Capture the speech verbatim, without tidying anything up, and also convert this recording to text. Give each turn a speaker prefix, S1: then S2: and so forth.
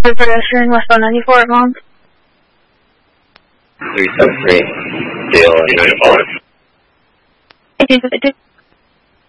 S1: pedestrian westbound ninety-four at Vaughn.
S2: three seven three, Dale, eighteen fifty-two.